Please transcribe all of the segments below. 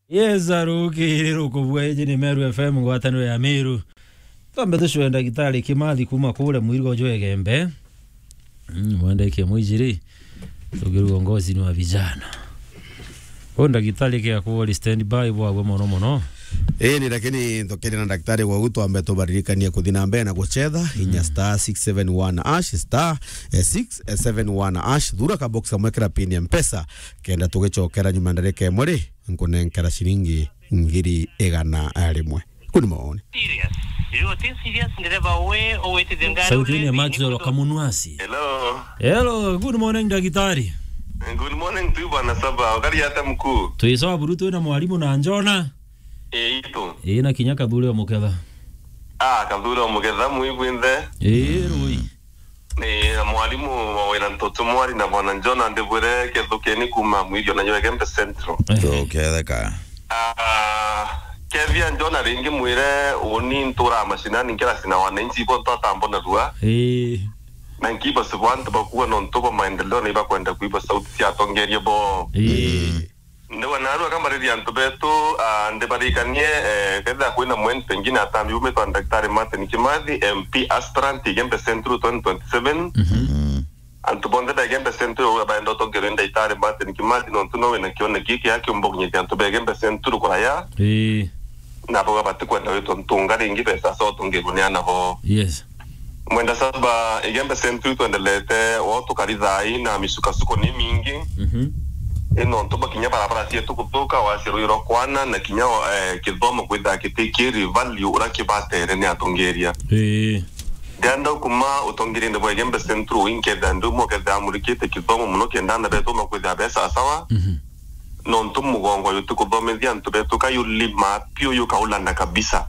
Yes, aruki rukubweje ni Meru FM ngwataniro ya Meru. Twambe tushwenda gitari Kimathi kuma kule Muirgo Jwegembe. Mwende ke mwijiri. Tugiru ngozi ni wa vijana. Onda gitari ke akuwa stand by bwa mono. Ni lakini tokeni na daktari wa uto ambaye tobaririkania kuthina mbele na kucheza inya star 671 ash star 671 ash dura ka box amwekera pin ya mpesa kenda tugicokera nyuma ndareke muri nkunenkera shiringi ngiri igana rimwe kuni maone sauti ya Maxwell Kamunwasi. Hello, good morning daktari. Good morning tu bwana Saba, wakati hata mkuu. Tuisawa burutu na mwalimu na Njona. Ito. Na kinyaka bure wa muketha. Kabure wa muketha muibwinde. Rui. Mwalimu wawena mtoto mwari na bwana Njona ndebwere kethukeni kuma Muirgo na Jwegembe Central. Okay, ka. Kevia Njona ringi mwire uni ntura mashinani nkela sina wananchi bo tambo na rua. Na nkiba sibwantu bakuwa nontoba maendeleo na iba kwenda kuiba sauti si atongerie bo. Ndewa narua kama ridi antubetu ndebarikanie kada kuina mwen pengine atambi umeto daktari Martin Kimathi MP aspirant Jwegembe Central 2027 antubonde da Jwegembe Central ubaendo togerenda itare Martin Kimathi nontuno wena kione kiki yake mbognyete antube Jwegembe Central kuraya na boga batikwenda wetu ntunga ringi pesa so tungegunyana bo. Yes. Mwenda saba Jwegembe Central tuendelete watu karidhai na misukasuko ni mingi. Eno ntoba kinya barabara sietu kutoka wasiriro kwana na kinya kidhomo kwenda kitekiri value urakibatere ne atongeria. Ganda kuma utongeri ndo Jwegembe Central inke dandu mo keda murikite kidhomo muno kenda na beto no kwenda besa sawa. No ntumu gongo yutu kudhome dia ntubeto kayulima pio yukaulanda kabisa.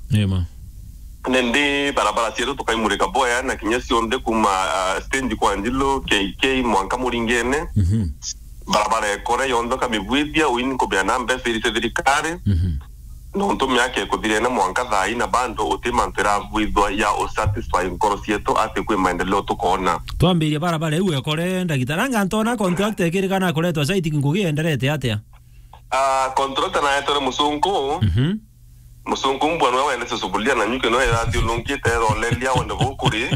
Nende barabara sietu tukaimurika boya na kinya sionde kuma stendi kwa njilo KK mwanka muringene. Barabara kore yondo kamibwidia wini kubiana mbese iriterikare nonto myake kudirena mwanka thai na bando utimantira bwidwa ya satisfy nkoro sieto ate kwe maendeleo tukona twambirie barabara iwe kore ndagitaranga ntona contract ekirikana kuretwa site ngugienderete atia contract na etore musungu musungu mbwana wende susubulia na nyuke no ya diolongite rolelia wende bukuri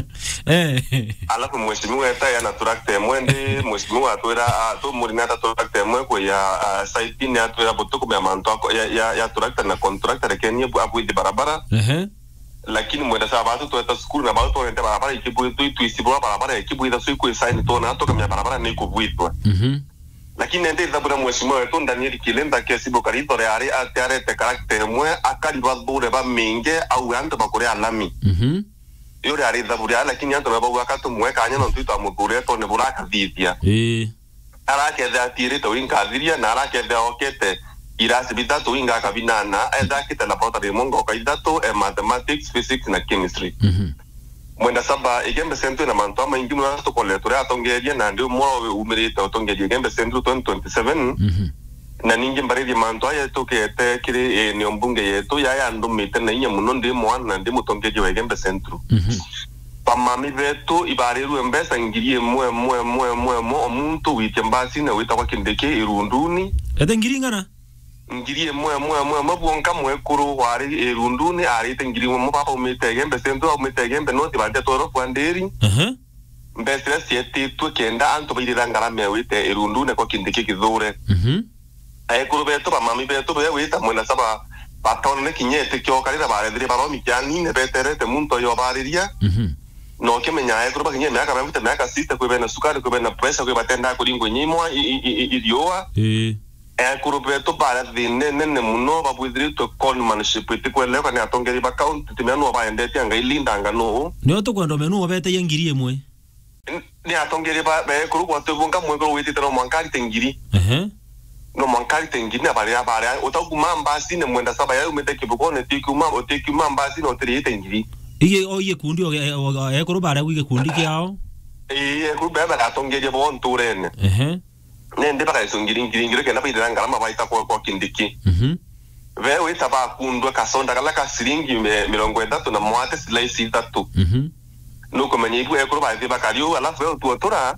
alafu mheshimiwa eta ya naturakte mwende mheshimiwa atwera to murinata turakte mwe kwa ya site ni atwera botuko ya manto ya turakta na contractor rekenie abu di barabara lakini mwenda sa batu tueta school na batu tuende barabara ikibu tu isibwa barabara ikibu ida siku sign to na to kama barabara ni kubuitwa lakini nende zabura mheshimiwa wetu Daniel Kilemba kesi bokarito reare atare te karakter mwe akali badure ba minge au ando bakore alami yore ari zabura lakini ando ba wakati mwe kanya no tuita mugure to ne buraka vitia arake da tire to inka viria na arake da okete irasi bitatu inga kabinana eda kita la porta de mongo kaidato mathematics physics na chemistry mwenda saba Jwegembe Central na mantoma ingi mwana to koletora atongeria na ndio mwa umirite atongeria Jwegembe Central 2027 na ningi mbaridi manto ya tokete kire ni ombunge yetu ya ndo mite na inya muno ndi mwana ndi mutongeria Jwegembe Central pamami vetu ibariru embesa ngirie mwe omuntu witembasi na wita kwa kindeke irunduni ete ngiringana ngirie mwe mabonka mwe kuru wari irunduni arite ngirie mwe papa umite Jwegembe Central umite Jwegembe North bande toro kwanderi mbesira sieti tu kenda anto bidira ngarame wite irunduni kwa kindeke kizure kuru beto pamami beto be wita mwena saba patone kinyete kyo kalira baredire baba mikyani ne beterete muntu yo bariria no kemenya kuru bakinye myaka bamute myaka sita kwe bena sukari kwe bena pressure kwe batenda kuringwe nyimwa idioa kuru beto para dine nene muno babudiri to conmanship itikwele kana atongeri ba account timeno ba endete anga ilinda anga no nyo to kwando menu obete yengirie mwe ni atongeri ba kuru kwa tebunga mwe kuru witi tero mankari tengiri no mankari tengiri na bare utaguma mbasi ne mwenda saba ya umete kibukone tikuma otekuma mbasi no tere tengiri iye kundi kuru bare wige kundi kyao kuru baba atongeri bo nturene nende baka isungiri kena bidira ngarama baita kwa kindiki vewe taba kundwa kasonda kala kasiringi 30 na mwate slice 3 nuko manyibu ekuru baite bakariyo alafu wewe tuotora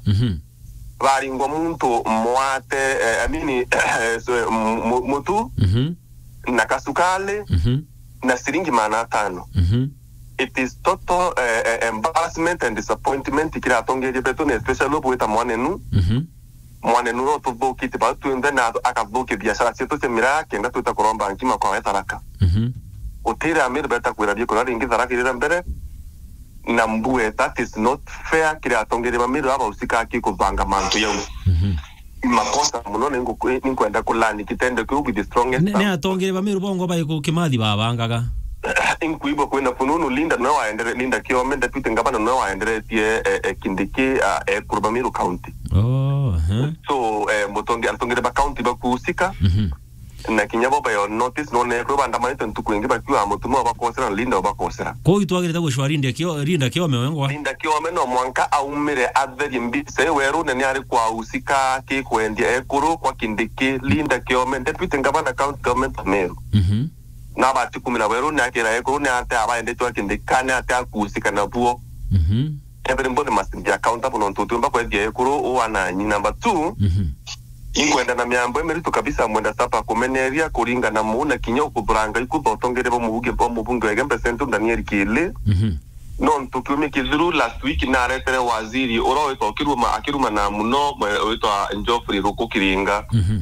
bari ngo muntu mwate amini mutu na kasukale na siringi 500. It is total embarrassment and disappointment kila tongeje beto ne especially poeta mwanenu mwanenu no tubuki tiba tuende na akabuki biashara chetu semira kenda tutakoromba nkima kwa etaraka utira amir beta kwira ko ringi taraka ira mbere na mbue. That is not fair kila tongeje bamiru aba usika akikuvanga mantu yau makosa muno ninkwenda kulani kitende ku with the strongest ne atongere bamiru bongo bayiko kimathi babangaga inkuibo kwenda fununu linda no waendere linda kiome deputy ngabana no waendere tie Kindiki Kurubamiru county. So motonge atongere ba county ba kusika na kinyabo ba yo notice no ne ko banda manito ntukuingi ba kiwa mutumo ba kosera linda ba kosera ko itwagire gushwa linda kiome wengo linda kiome no mwanka aumire atheri mbi se weru ne ari kwa usika ki kwendia ekuru kwa Kindiki linda kiome deputy ngabana county government of Meru na bati 10 weru ne akira ekuru ne ate abaende twa Kindikane ate akusika na buo everybody must be accountable on tutumba kwa die ekuru wana nyi. Number 2 inkwenda na miambo emerito kabisa mwenda sapa kumeneria kuringa na muuna kinyo kuburanga ikubotongere bo mubuge bo mubunge egembe sentu Daniel Kile non tukumi kizuru last week na aretere waziri oro ito akiruma na muno ito Njofri Ruko Kiringa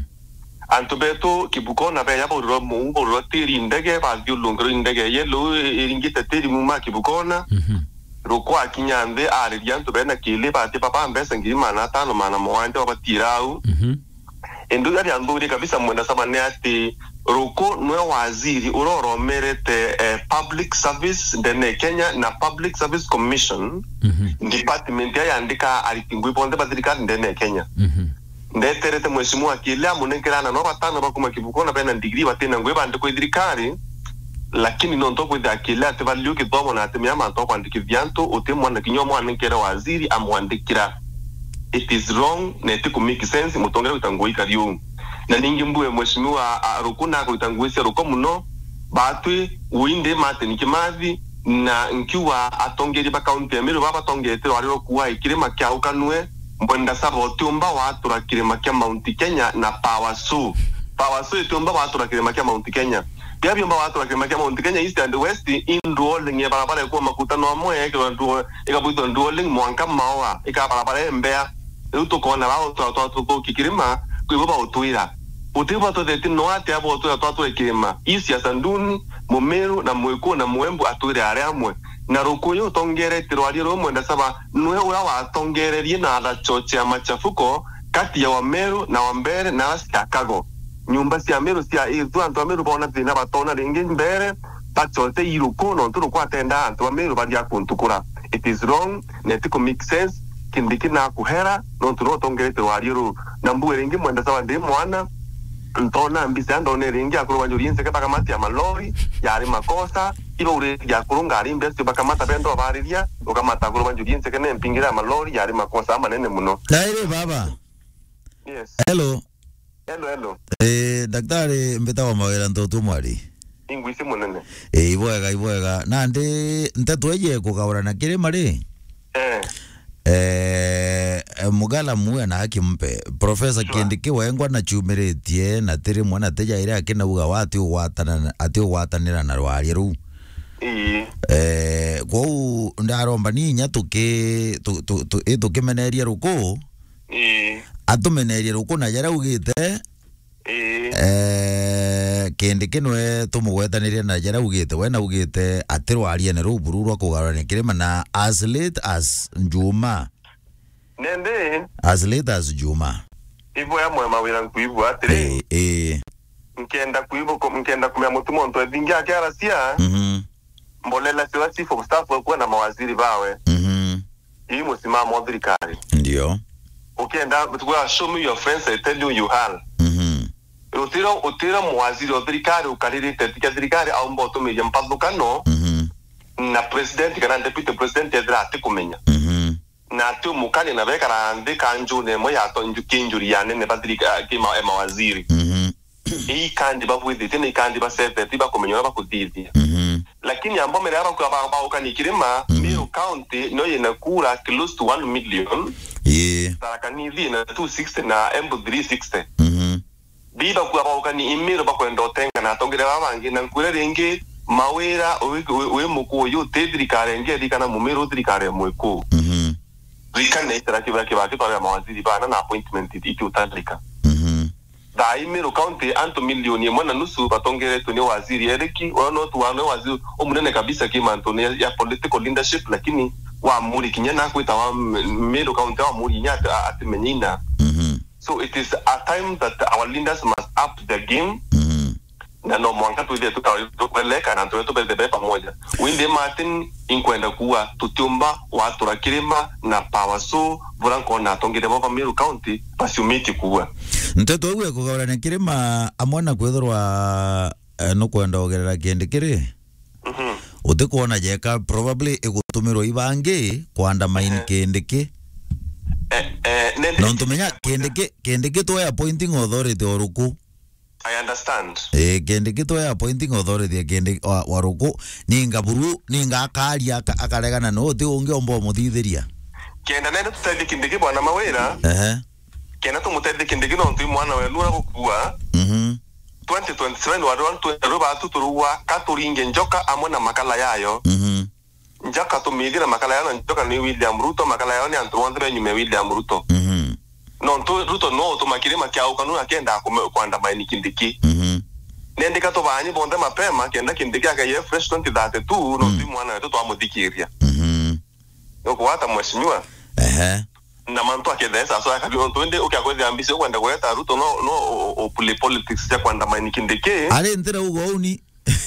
antubeto kibukona be yabo ro mungo ro tiri ndege ba diulungro ndege yelo iringite tiri muma kibukona Ruko akinyande ari yantu bena Kile ba te papa mbese ngima na tano mana mwande wabatirau endo yari anduri kabisa mwenda sabane ati Ruko nwe waziri uroro merete public service ndene Kenya na Public Service Commission department ya andika alitingwe bonde badrika ndene Kenya ndeterete mheshimiwa Kile amunenkerana no batano bakuma kibukona bena degree batena ngwe bande ko idirikari lakini non toko ida Kile ate value ki domo na ate myama toko andiki vyanto ote mwana kinyomo anenkera waziri amwandikira. It is wrong na etiku make sense mutongera utangoi kariyo na ningi mbuwe mheshimiwa Rukuna ko utangwisi Ruko muno batwe uinde mate nikimathi na nkiwa atongeri ba county Meru baba tongete waliro kuwa ikirema kya ukanwe mbonda sabo tumba watu rakirema kya Mount Kenya na Power So tumba watu rakirema kya Mount Kenya pia byomba watu rakirema kya Mount Kenya East and West in rolling ya barabara kwa makutano amwe ikabuito rolling mwanka mawa barabara embea uto kona bao to kikirima kuiboba utuira utiba to deti no ate abo to ekirima isi ya Sanduni Mumeru na Mweko na Mwembu atuire are amwe na Ruko yo tongere tirwaliro mwenda saba nwe ura wa tongere rina ala choche ya machafuko kati ya Wameru na Wambere na Chicago nyumba sia Meru sia izu antu Wameru bona tina batona ringi mbere tachote iruko no turu kwa tenda antu Wameru badia kuntukura. It is wrong netiko make sense Kindiki na kuhera no tuno tongere waliro nambu eringi mwenda sawa ndi mwana ntona mbisa ndone ringi akuru banjuriense ke bakamati ya malori yari makosa ibo ure ya kurunga ari mbese bakamata bendo abariria ukamata akuru banjuriense ke nempingira malori yari makosa manene muno. Daire baba. Yes. Hello. Daktari mbeta wa mawela ntoto mwari. Ingwisi munene. Ibwega nande ntatweje kugawara na kirema ri. Mugala muya na haki mpe Professor Kindiki wengwa na chumiretie na tiri mwana teja ire akina uga wati watanira na rwariru kwa ndaromba ni nya tukimeneria Ruko atumeneria Ruko na jara ugite Kindiki nwe tumugwetaniria na jara ugite wena ugite atirwarie ne rubururwa kugarana kirema na as late as Juma nende as late as Juma ibo ya mwema wira nkuibu atire mkenda kumya mutumo nto edingia kiara sia mbolela siwa chief of staff kwa na mawaziri bawe hii musimamo wa serikali ndio ukienda tukua show me your friends I tell you hal utira mwaziri wa serikali ukaliri tetika serikali au mboto meja mpazukano na president kana deputy president edra atikumenya na tu mukali na beka rande kanju ne moya to njuri yane ne badrika kima mawaziri hii kandi bavwidi tena kandi basete tiba kumenyora bakudidi lakini ambo mere aba kwa ukanikirima Meru county no yenakura close to 1 million sarakanivi na 260 na embu 360 biba kwa bakani imiro bakwenda otenga na tongere babangi na nkure ringi mawira we muko yo tedri karenge dikana mumiro tedri kare mweko rikane itarakiba kibaki pale mawaziri bana na appointment itu tandika da imiro county anto milioni mwana nusu batongere tuni waziri eriki ono tu wane waziri omunene kabisa kimanto ya political leadership lakini wa muri kinyana kwita wa miro county wa muri nyata atimenyina. So it is a time that our leaders must up the game. Na no mwanga tuwe tukaleka na tuwe bebe pamoja. Winde Martin inkwenda kuwa tutumba watu rakirima na pawaso buranko na tongere baba Meru County pasiumiti kuwa. Nteto uwe kugawara na kirima amwana kwethorwa no kwenda ogerera kende kire. Ute kuona jeka probably igutumiro ibange kwanda main kende ke. No ntumenya kende ke to appointing authority oruku. I understand. Kende ke to appointing authority kende waruku ninga buru ninga akari akaregana no te unge ombo muthitheria. Kenda nene tutende kende ke bwana mawera. Kena tumutende kende ke no ntu mwana we lura gukua. 2027 waru ba tuturuwa katuringe njoka amona makala yayo. Njaka tumidira makala yayo njoka ni William Ruto makala yayo ni antu wonde nyume William Ruto. No Ruto no to makirima kya ukanuna kenda kwanda maini kindiki. Nende kato bani bonde mapema kenda kindiki akaye fresh 2032 no timu mwana wetu amudikiria. Yoko hata mheshimiwa. Na mantu akedesa so akabio twende ukakwezi ambisio kwenda kweta Ruto no politics ya kwanda maini kindiki. Ale ntera ugo uni.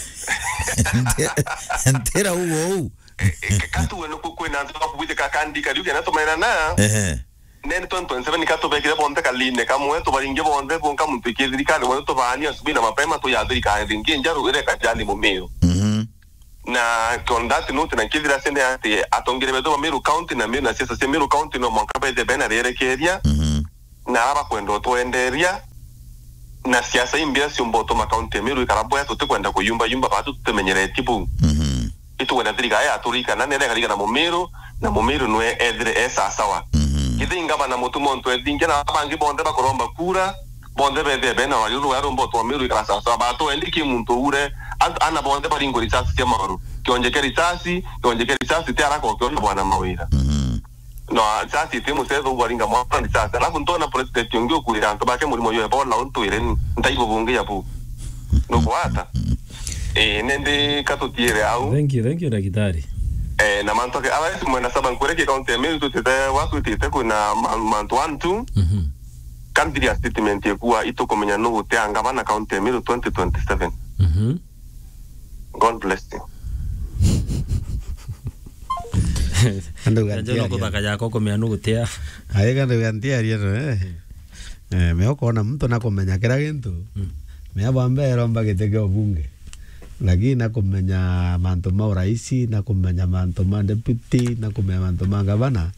Ntera ugo. Katu weno kukwena ntu kubite kakandika duke na to maina na. Nene 2027 nikato bekire bonde kaline kamwe to baringe bonde bonka muntu kizirikale wano to bani asubi na mapema to yadiri ka ringe njaru ire kajali mumeo. Na kondati note na kizira sende ate atongere beto Meru County na Meru na siasa Meru County no mwankabe de bena rere keria. Na aba kwendo to enderia. Na siasa imbia si umboto ma county Meru ikarabo ya tote kwenda kuyumba batu tumenyere tibu. Itu wena diriga ya aturika na nere kaliga na Mumeru no edre esa sawa. Kiti ingaba na mutu monto edinge na bangi bonde bakoromba kura bonde bebe na waliru yaro mboto Meru ikarasa sawa bato endiki muntu ure ana bonde baringo risasi ya maru kionjeke risasi te arako kiona bwana mawira. No sasa timu sezo waringa mwana risasi alafu ntona president yongio kulira ntobake bake muri moyo ebola untu ireni ntaibo bunge yapu no kwata nende katotiere au. Thank you daktari. Na manto ke ala mwenda saba nkureke kaunti ya Meru tutete watu tete kuna manto 1-2 kandiri statement yekuwa ito komenya no te angaba na kaunti ya Meru 2027. God bless you. Ando gantia. Ndio kutaka yako komenya no gutea. Aye ando gantia rieno me okona mtu nakomenya kira gintu. Me abambe romba geteke obunge. Lagi na kumenya manto ma uraisi na kumenya manto ma deputy na kumenya manto ma gavana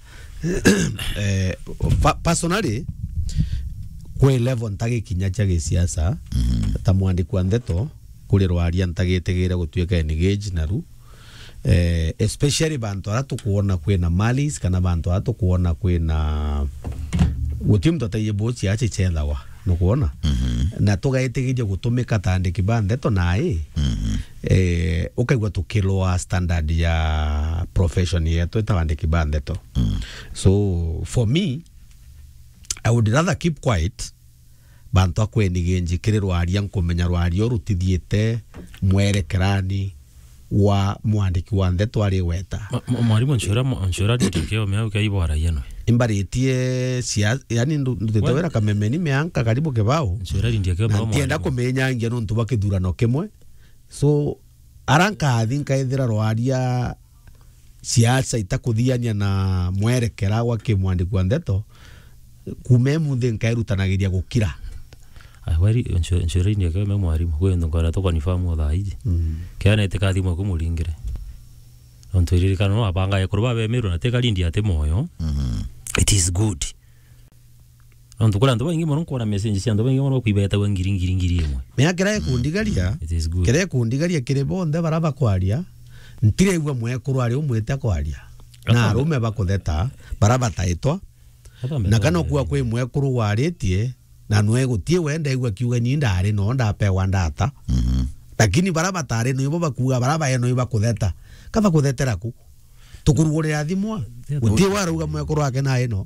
personally kwe level ntagi kinya cha gisiasa ta mwandiki wa Ndeto kuri rwaria ntagitegera gutuika engage naru especially bantu aratu kuona kwena malis kana bantu aratu kuona kwena gutimto taye bochi ache chendawa no kuona na tugaitegeria gutumika tandiki ba Ndeto nae ukaigwa tukilwa standard ya profession yetu etawandiki ba Ndeto. So for me I would rather keep quiet bantu akwenigenji kiri rwaria nkumenya rwaria rutithiete mwerekerani wa mwandiki wa Ndeto ari weta mwarimu nshura nditikeo mea kaibora yeno imbaritie yani ndutewera kamemeni meanka karibu kebao nshura nditikeo mea tienda kumenya ngia nuntu bakithurano kimwe. So aranka athinka ithira rwaria siasa itakuthiania na mwerekera wa kimwandiki wa Ndeto kumemu nkairutanagiria gukira wari nshura nditikeo mea mwarimu kwendo ngora to confirm othaiji kiana itikathimwe kumulingire onto iririkana no abanga yakurwa be Meru na tekalindi ate moyo. It is good onto kula ndo bangi mono kora message cia ndo bangi mono kuibeta ngiri emwe mea kira kundigaria kire kundigaria kire bonde baraba kwaria ntire igwa mwe kurwari umwete kwaria na rume bakutheta baraba taitwa na kana kuwa kwe mwe kurwaritie na nwe gutie wenda igwa kiuga ni ndari no ndapewa ndata lakini baraba tare no ibo bakuga baraba eno iba kutheta kaba kuthetera ku tukurugurira thimwa gutie waruga mwekoro wake na eno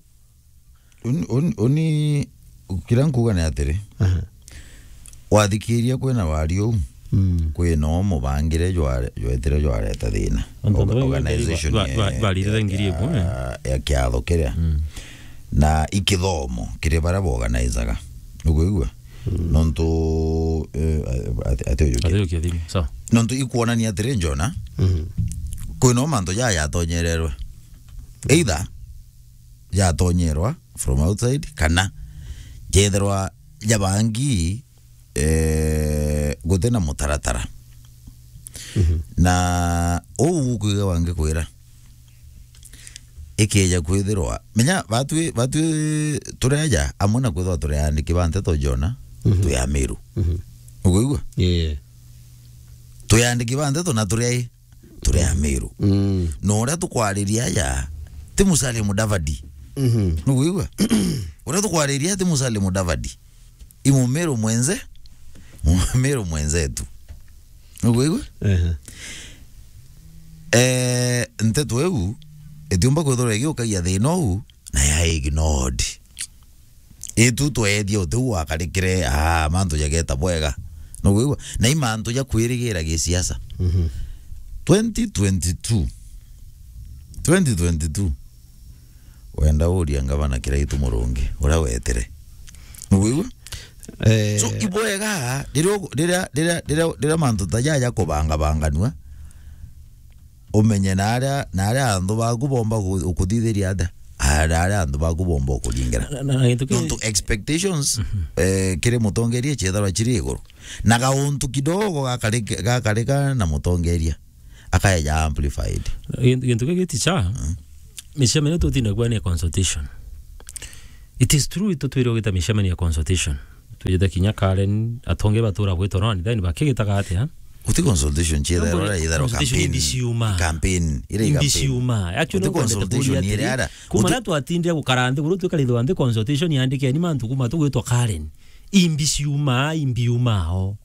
oni kira nkuga ni atiri wathikiria kwina wario kwina mubangire jwetere jwareta thina organization ya kiatho kiria na ikithomo kiria bara organizaga uguigua nontu nontu ikuonania atiri njona kwina manto yatonyererwe either yatonyerwa from outside kana jetherwa jabangi gutena mutaratara na kuiga wange kwira ikeja kwithirwa menya batu tureja amuna kwithwa tureandiki bante to jona tuya Meru uguigwa tuyandiki bante to na tuya Meru no ora tukwariria ya ti Musalia Mudavadi uguigwa ora tukwariria ti Musalia Mudavadi imu Meru mwenzetu uguigwa ntetu eu etiumba kwithora igiokagia thina u na ya ignored itu twedia utu wakarikire mantu jageta bwega uguigwa na imantu ja kwirigira gisiasa 2022 wenda uria ngavana kiraitu murungi ura wetere uguigwa so ibwega dira mantu tajaja kubanga banganwa umenye naria andu bakubomba ukuthitheria ada ara andu bakubomba ukulingira nontu expectations kire mutongeria chethara chiri iguru na gauntu kidogo gakarika na mutongeria akaya amplified gintu giticha mishamani tutina kwa ni consultation. It is true itotwiro gita mishamani ya consultation tujeda kinya Karen atonge batura bweto nani then bakigitaga ate ha uti consultation chira idaro campaign ile imbisiuma actually consultation ile ara kuma tu atinde gukarande gurutu kalido ande consultation yandike ni mantu kuma tu gwetwa Karen imbiuma ho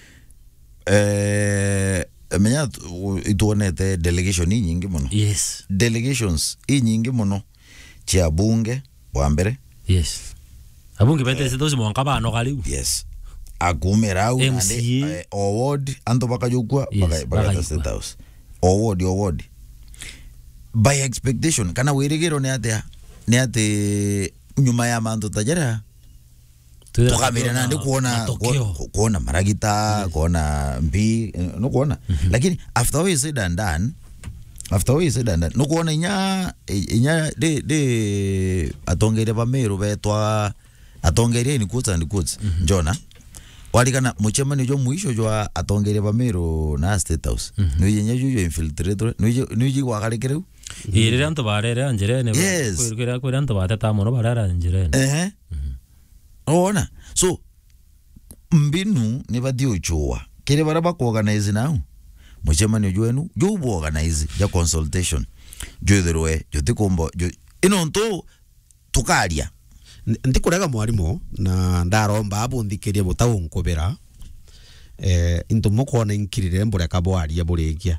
menya ituonete delegation nyingi muno. Yes, delegations nyingi muno chia bunge wa mbere. Yes, abunge bente sedozi mwanka bano kaliu. Yes, agumera u ande award anto bakajukwa baka state house award by expectation kana wirigiro ne ate nyuma ya manto tajara tukamira nandi kuona maragita kuona mbi no kuona lakini after we said and done no kuona inya de atongere ba Meru betwa atongere ni kutsa njona walikana muchemani jo muisho jo atongere ba Meru na state house no yenya jo infiltrator no yi wakalekere ire anto barere anjere ne ko anto batata mono barara anjere ona so mbinu ne badio chua kire baraba ko organize now muchemani joenu jo bo organize ya consultation jo derwe jo tikombo jo inonto tukaria ndikurega mwarimu na ndaromba abundikirie butawu nkobera into mukona inkirire mbure kabwaria buregia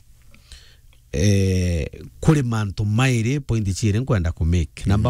kuri mantu maire point chire nkwenda ku make number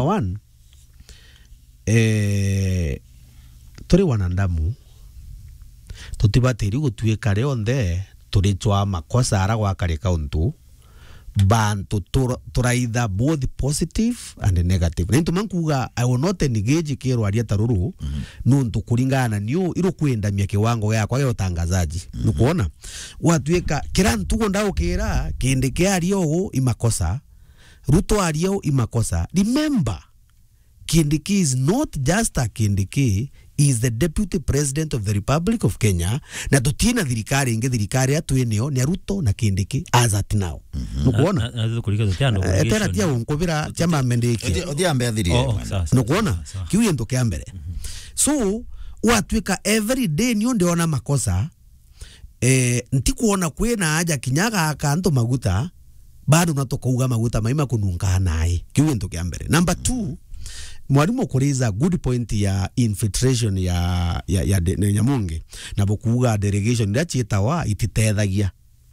1 turi wanandamu tutibatiri gutuika reonde turi twa makosa ara gwakarika untu bantu turaitha both positive and negative nintu mankuga I will not engage kero aria taruru nuntu kuringana niyo iro kwendamia kiwango yakwa ya utangazaji nukuona watuika kira ntugo ndao kira kinde kiario imakosa Ruto ario imakosa. Remember, Kindiki is not just a Kindiki, he is the Deputy President of the Republic of Kenya. Na tutina thirikari inge thirikari atueneo ni Ruto na Kindiki as at now. Nukuona? Tena tia unkobira chama mendeki. Odia ambe athiri. Nukuona? Kiuye ndoke ambere. So, watuika every day niyo ndeona makosa. Ntikuona kwena aja kinyaga akanto maguta. Bado natoka uga maguta maima kununga nae. Kiuye ndoke ambere. Number 2, mwarimu kuriza good point ya infiltration ya Nyamunge na bukuga delegation nda chitawa ititethagia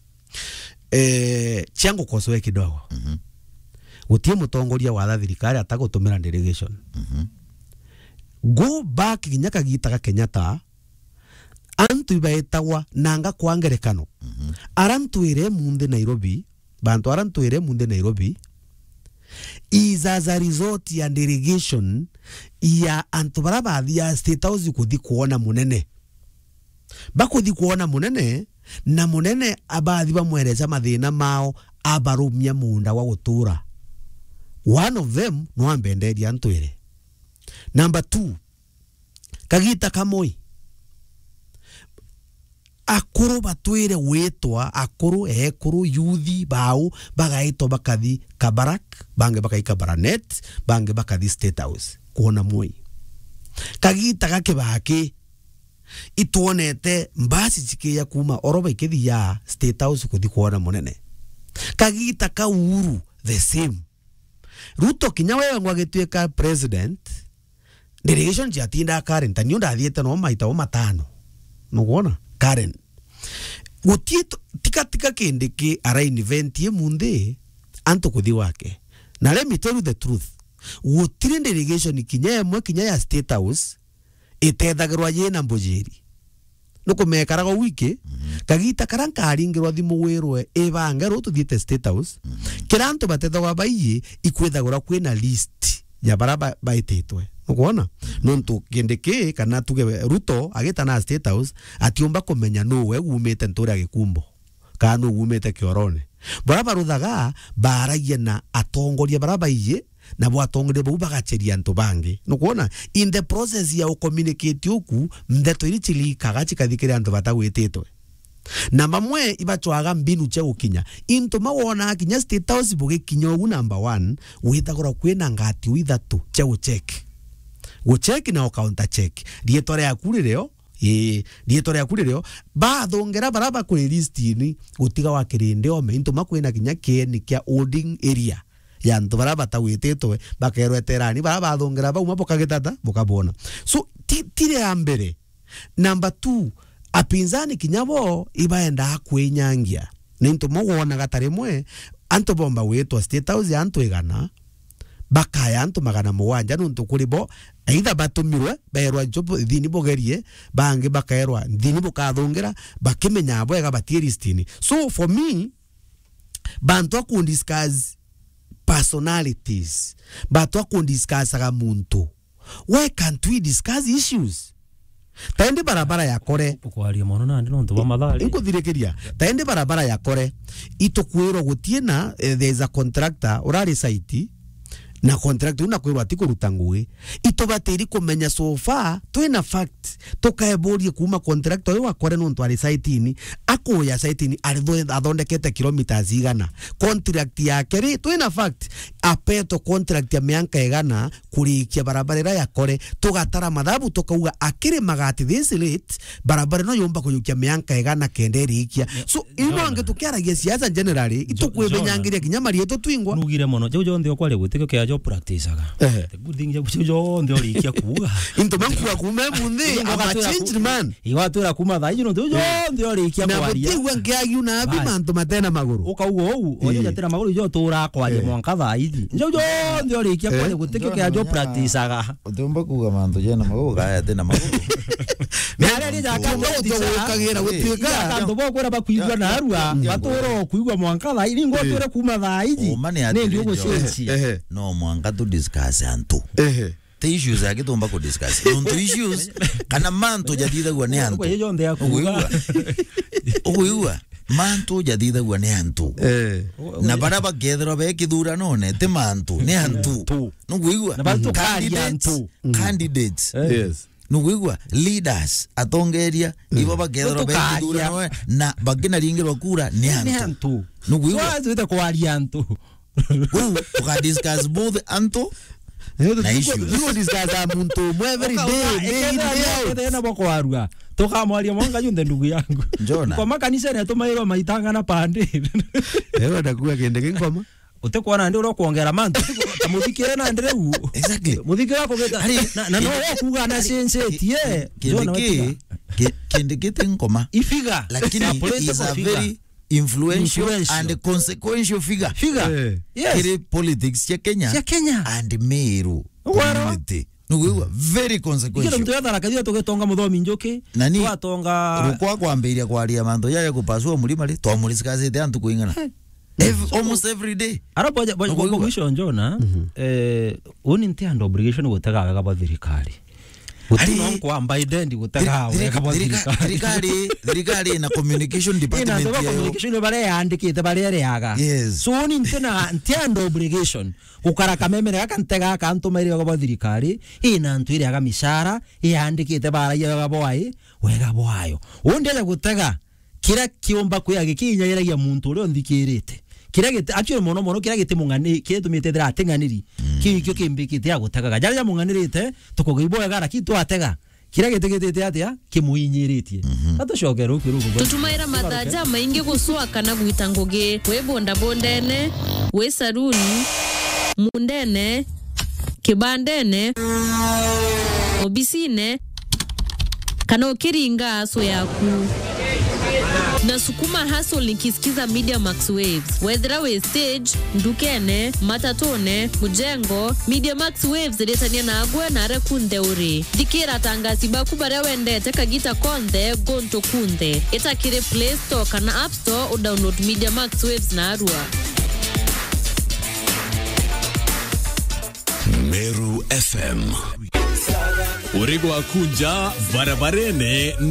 chango kosoe kidogo utie mutongoria wa thirikari atagutumira delegation go back kinyaka gitaga Kenyatta antu ibaetawa nanga kwa ngerekano arantuire munde Nairobi bantu arantuire munde Nairobi is as a result ya delegation ya antu barabathi ya State House kuthi kuona munene bakuthi kuona munene na munene abathi bamwereza mathina mao abarumia munda wa gutura. One of them no ambenderia antuire. Number 2 Kagita Kamoi akuru batwire wetwa akuru ekuru yuthi bau bagaito bakathi Kabarak bange bakai Kabaranet bange bakathi State House kuona Moi. Kagita gake bake ituonete mbasi chikia kuma oroba ikithi ya State House kuthi kuona munene. Kagita ka Uhuru the same. Ruto kinya wewe ngwagituika president delegation jatinda Karen tanyo ndathiete no maita o matano nuguona Karen gutito tika kende ke ara event ye munde anto kuthi wake na let me tell you the truth gutire delegation kinya ya State House itethagirwa yena mbujiri nuko mekaraga wiki Kagita karanka aringirwa thimu wirwe ebange ro tuthiete State House kiranto batethagwa baiye ikwethagura kwina list ya baraba baitetwe nukuona nontu kendeke kana tuge Ruto ageta na State House atiomba kumenya nowe umete ntura gikumbo kana umete kiorone baraba ruthaga baragia na atongoria baraba iye na bwatongoria bu bagacheria ntu bangi nukuona in the process ya communicate yoku mdeto iri chili kagachi kathikira ntu batagwitetwe na mamwe ibachwaga mbinu che ukinya into mawona kinya State House buge kinyogu number 1 withagura kwina ngati withatu che ucheck na counter check rietore akurereo rietore akurereo bathongera baraba kuri list ni gutiga wa kirinde ome into makwina kinya keni kya holding area ya ntu baraba tawitetwe bakerweterani baraba thongera ba uma bokagitata bokabona so tire ya mbere. Number 2 apinzani kinyabo ibaenda kwenyangia nintu mogona gatarimwe anto bomba wetwa State House anto igana bakaya anto magana muwanja nuntu kuribo either batumirwe berwa jobo thini bogerie bange bakaerwa thini bokathongera bakimenya bwega batiristini. So for me bantu ku discuss personalities bantu ku discuss aga muntu why can't we discuss issues taende barabara ya kore ukwaria mono nandi nontu ba mathari inguthirekeria taende barabara ya kore itukwiro gutiena there is a contractor urari site na contractor una kwirwa ati kuruta ngui itubatiri kumenya so far twina fact tukaeborie kuma contractor wa kore nontu ari site ni akoya site ni athondekete kilometers igana contract yake ri twina fact apeto contract ya mianka igana kurikia barabara ya kore tugatara mathabu tukauga akire magati this late barabara no yomba kuyukia mianka igana kenderikia so ino ange tukiaragia siasa generally itukwebenyangiria kinyamari yetu twingwa nugire mono jo ndio kwale gutiko kya jo practice aga the good thing jo ndio likia kuga into manku akume mundi ama change man iwatura kuma thaiji no jo ndio likia kwaria na buti ngiagi una abi mantu matena maguru ukaugo ou ojo jatera maguru jo tura kwaria mwanka thaiji jo ndio likia kwale gutiko kya jo practice aga utumba kuga mantu jena maguru gaya tena maguru nari jaka kagira gutwika kandu bokwera bakuigwa na arua batoro kuigwa mwanka thaiji ngotura kuma thaiji ne ndio gocici no mwanga tu discuss antu the issues ake tumba ku discuss nonto issues kana manto jadithagwa ne antu yo yonde akuga uguiwa manto jadithagwa ne antu na baraba gethero be kithura none te mantu ne antu nuguiwa candidates yes nuguiwa leaders atongeria ibo bagethero be kithura none na bagina ringirwa kura ne antu nuguiwa zwita kwaria antu uka discuss both anto na issue you discuss muntu every day na boko arua tukamwaria mwanga yunde ndugu yangu njona kwa makanisa ne tumairo maitanga na pande ewe ndakuwa kende ngoma utekwana ndi ro kuongera mantu muthikire na ndireu exactly muthikire wako geta na no kuga na sensetie kindikite ngoma ifiga lakini is a very influential and consequential figure kiri politics ya Kenya and Meru community nuwe very consequential kile mtu yadara kadia togetonga muthomi njoki twatonga rukwa kwambiria kwaria manto yale kupasua mulima ri twamulisikaze te antu kuingana almost every day arapo mwisho njona uni ntiando obligation gutega wega ba thirikari utuno kwa Biden gutega wega ba thirikari na communication department ya communication bare andikite bare reaga so uni ntiando obligation ukara kamemere gakantega kantumaire wega ba thirikari ina ntwire aga mishara yandikite bara wega boai wega boayo undele gutega kira kiomba kuya gikinyagiragia muntu uri nthikirite kira gite actually mono kira gite mungani kitumite thira atenganiri kikyo kimbikite ya gutagaga jaja munganirite tukugiboya gara kitu atega kira gite atia kimuinyiritie atashogera ukirugo tutumaira madaja maingi guswa kana gwita ngugi we bonda bondene we saruni mundene kibandene obisine kana ukiringa aso yaku na sukuma hustle nikisikiza Media Max Waves whether we stage ndukene matatone mujengo Media Max Waves retania na agwe na rekunde uri dikira tangasi baku bare wende teka gita konde gonto kunde etakire Play Store kana App Store download Media Max Waves na arua Meru FM Urigo akunja barabarene